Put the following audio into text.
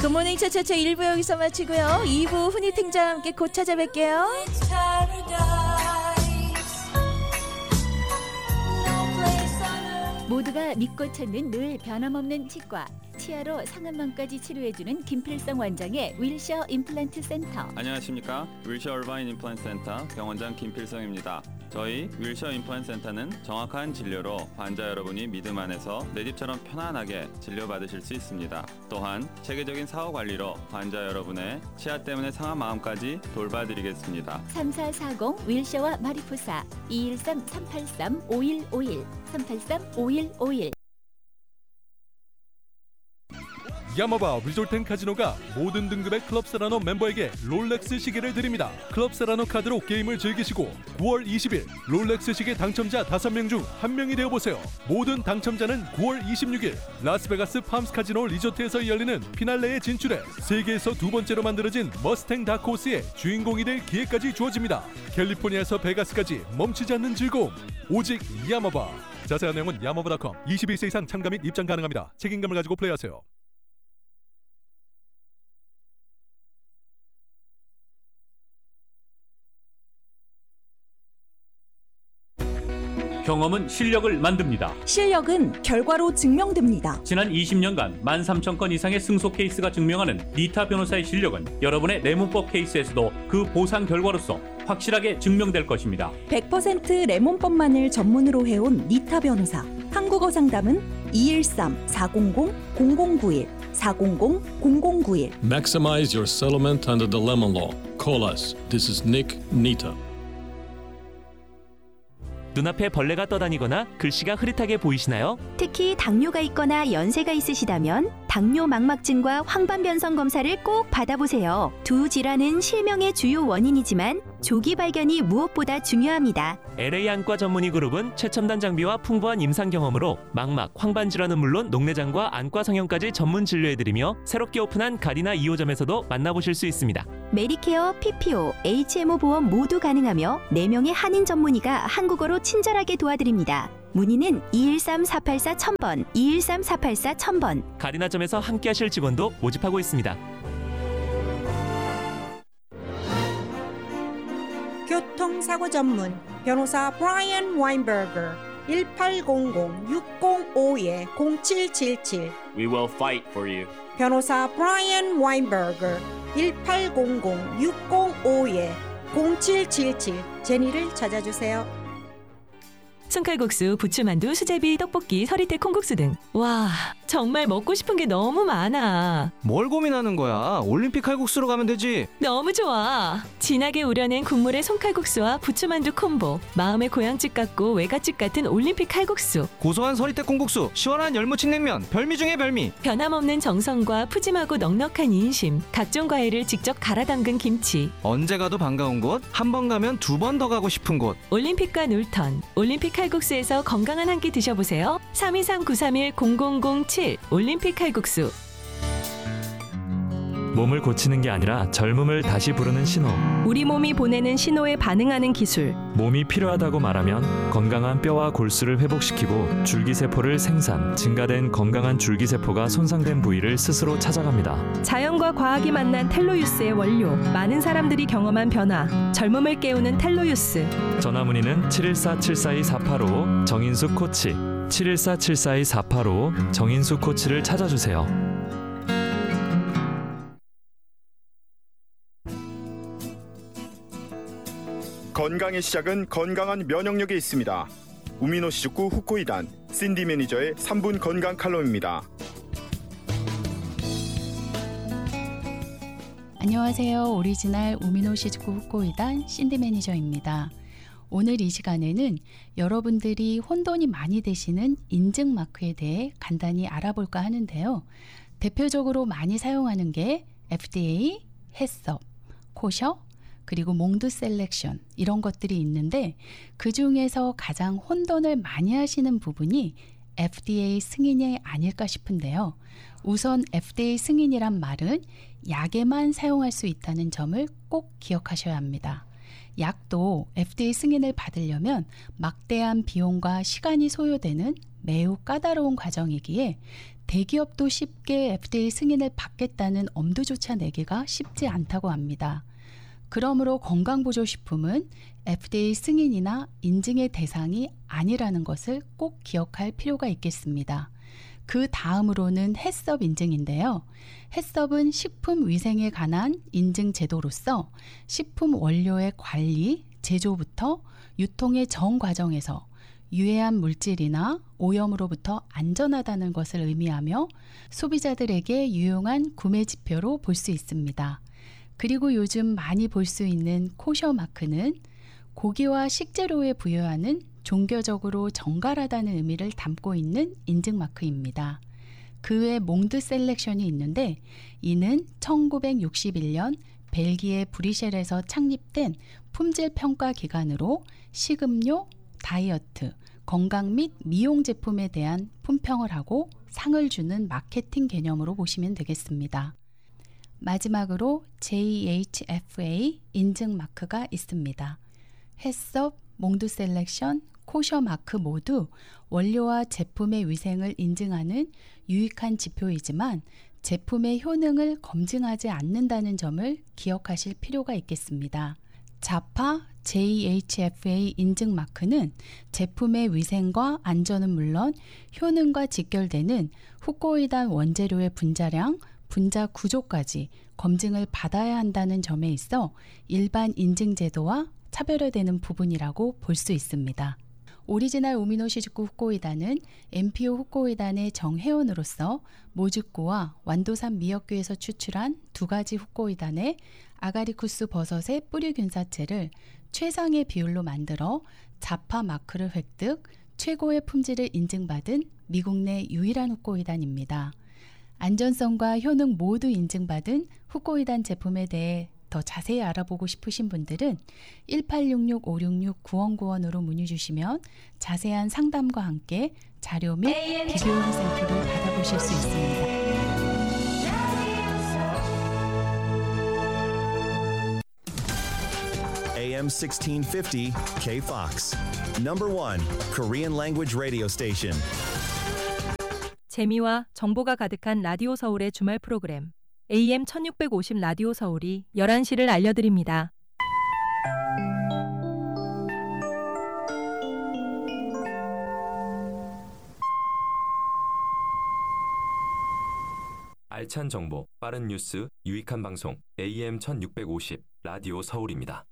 굿모닝 차차차 1부 여기서 마치고요. 2부 훈이 팀장과 함께 곧 찾아뵐게요. 모두가 믿고 찾는 늘 변함없는 치과. 치아로 상한망까지 치료해주는 김필성 원장의 윌셔 임플란트 센터. 안녕하십니까. 윌셔 얼바인 임플란트 센터 병원장 김필성입니다. 저희 윌셔 임플란트 센터는 정확한 진료로 환자 여러분이 믿음 안에서 내 집처럼 편안하게 진료받으실 수 있습니다. 또한 체계적인 사후 관리로 환자 여러분의 치아 때문에 상한 마음까지 돌봐드리겠습니다. 3440 윌셔와 마리포사 213-383-5151 383-5151. 야마바 리조트 & 카지노가 모든 등급의 클럽세라노 멤버에게 롤렉스 시계를 드립니다. 클럽세라노 카드로 게임을 즐기시고 9월 20일 롤렉스 시계 당첨자 5명 중 1명이 되어보세요. 모든 당첨자는 9월 26일 라스베가스 팜스 카지노 리조트에서 열리는 피날레에 진출해 세계에서 두 번째로 만들어진 머스탱 다크호스의 주인공이 될 기회까지 주어집니다. 캘리포니아에서 베가스까지 멈추지 않는 즐거움 오직 야마바. 자세한 내용은 야마바.com. 21세 이상 참가 및 입장 가능합니다. 책임감을 가지고 플레이하세요. 경험은 실력을 만듭니다. 실력은 결과로 증명됩니다. 지난 20년간 13,000건 이상의 승소 케이스가 증명하는 니타 변호사의 실력은 여러분의 레몬법 케이스에서도 그 보상 결과로서 확실하게 증명될 것입니다. 100% 레몬법만을 전문으로 해온 니타 변호사. 한국어 상담은 213-400-0091 400-0091. Maximize your settlement under the lemon law. Call us. This is Nick Nita. 눈앞에 벌레가 떠다니거나 글씨가 흐릿하게 보이시나요? 특히 당뇨가 있거나 연세가 있으시다면 당뇨 망막증과 황반변성 검사를 꼭 받아보세요. 두 질환은 실명의 주요 원인이지만 조기 발견이 무엇보다 중요합니다. LA 안과 전문의 그룹은 최첨단 장비와 풍부한 임상 경험으로 망막, 황반 질환은 물론 녹내장과 안과 성형까지 전문 진료해드리며 새롭게 오픈한 가디나 2호점에서도 만나보실 수 있습니다. 메디케어, PPO, HMO 보험 모두 가능하며 4명의 한인 전문의가 한국어로 친절하게 도와드립니다. 문의는 213-484-1000번, 213-484-1000번. 가디나점에서 함께하실 직원도 모집하고 있습니다. 교통사고 전문 변호사 브라이언 와인버거 1800-605-0777 We will fight for you. 변호사 브라이언 와인버거 1800-605-0777 제니를 찾아주세요. 순칼국수, 부추만두, 수제비, 떡볶이, 서리태 콩국수 등. 와, 정말 먹고 싶은 게 너무 많아. 뭘 고민하는 거야? 올림픽 칼국수로 가면 되지. 너무 좋아. 진하게 우려낸 국물의 손칼국수와 부추만두 콤보. 마음의 고향집 같고 외갓집 같은 올림픽 칼국수. 고소한 서리태 콩국수, 시원한 열무침 냉면, 별미 중에 별미. 변함없는 정성과 푸짐하고 넉넉한 인심. 각종 과일을 직접 갈아 담근 김치. 언제 가도 반가운 곳, 한 번 가면 두 번 더 가고 싶은 곳. 올림픽과 놀턴. 올림픽 칼국수에서 건강한 한 끼 드셔보세요. 323-931-0007 올림픽 칼국수. 몸을 고치는 게 아니라 젊음을 다시 부르는 신호. 우리 몸이 보내는 신호에 반응하는 기술. 몸이 필요하다고 말하면 건강한 뼈와 골수를 회복시키고 줄기세포를 생산, 증가된 건강한 줄기세포가 손상된 부위를 스스로 찾아갑니다. 자연과 과학이 만난 텔로유스의 원료. 많은 사람들이 경험한 변화. 젊음을 깨우는 텔로유스. 전화 문의는 714-742-485 정인수 코치. 714-742-485 정인수 코치를 찾아주세요. 건강의 시작은 건강한 면역력에 있습니다. 우미노시즈쿠 후코이단 신디 매니저의 3분 건강 칼럼입니다. 안녕하세요. 오리지널 우미노시즈쿠 후코이단 신디 매니저입니다. 오늘 이 시간에는 여러분들이 혼돈이 많이 되시는 인증 마크에 대해 간단히 알아볼까 하는데요. 대표적으로 많이 사용하는 게 FDA, 햇섭, 코셔, 그리고 몽드 셀렉션 이런 것들이 있는데 그중에서 가장 혼돈을 많이 하시는 부분이 FDA 승인이 아닐까 싶은데요. 우선 FDA 승인이란 말은 약에만 사용할 수 있다는 점을 꼭 기억하셔야 합니다. 약도 FDA 승인을 받으려면 막대한 비용과 시간이 소요되는 매우 까다로운 과정이기에 대기업도 쉽게 FDA 승인을 받겠다는 엄두조차 내기가 쉽지 않다고 합니다. 그러므로 건강보조식품은 FDA 승인이나 인증의 대상이 아니라는 것을 꼭 기억할 필요가 있겠습니다. 그 다음으로는 해썹 인증인데요. 해썹은 식품위생에 관한 인증 제도로서 식품 원료의 관리, 제조부터 유통의 전 과정에서 유해한 물질이나 오염으로부터 안전하다는 것을 의미하며 소비자들에게 유용한 구매 지표로 볼 수 있습니다. 그리고 요즘 많이 볼 수 있는 코셔 마크는 고기와 식재료에 부여하는 종교적으로 정갈하다는 의미를 담고 있는 인증 마크입니다. 그 외 몽드 셀렉션이 있는데 이는 1961년 벨기에 브뤼셀에서 창립된 품질 평가 기관으로 식음료, 다이어트, 건강 및 미용 제품에 대한 품평을 하고 상을 주는 마케팅 개념으로 보시면 되겠습니다. 마지막으로 JHFA 인증 마크가 있습니다. 해썹, 몽드 셀렉션, 코셔 마크 모두 원료와 제품의 위생을 인증하는 유익한 지표이지만 제품의 효능을 검증하지 않는다는 점을 기억하실 필요가 있겠습니다. 자파 JHFA 인증 마크는 제품의 위생과 안전은 물론 효능과 직결되는 후코이단 원재료의 분자량, 분자 구조까지 검증을 받아야 한다는 점에 있어 일반 인증 제도와 차별화되는 부분이라고 볼 수 있습니다. 오리지널 우미노시즈쿠 후코이단은 MPO 후코이단의 정회원으로서 모즈쿠와 완도산 미역귀에서 추출한 두 가지 후코이단의 아가리쿠스 버섯의 뿌리균사체를 최상의 비율로 만들어 자파 마크를 획득, 최고의 품질을 인증받은 미국 내 유일한 후코이단입니다. 안전성과 효능 모두 인증받은 후코이단 제품에 대해 더 자세히 알아보고 싶으신 분들은 1866-566-9191으로 문의 주시면 자세한 상담과 함께 자료 및 비교용 샘플을 받아보실 수 있습니다. AM 1650 K-FOX. Number 1 Korean language radio station. 재미와 정보가 가득한 라디오 서울의 주말 프로그램 AM 1650 라디오 서울이 11시를 알려드립니다. 알찬 정보, 빠른 뉴스, 유익한 방송 AM 1650 라디오 서울입니다.